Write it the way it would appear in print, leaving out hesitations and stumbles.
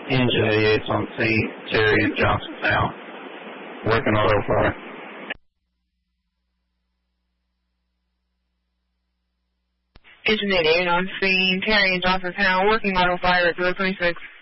Engine 88 on scene, Terry and Johnstown. Working auto fire. Engine 88 on scene, Terry and Johnstown, working auto fire at 026.